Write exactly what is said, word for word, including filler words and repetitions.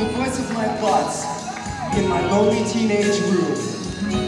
the voice of my thoughts in my lonely teenage room.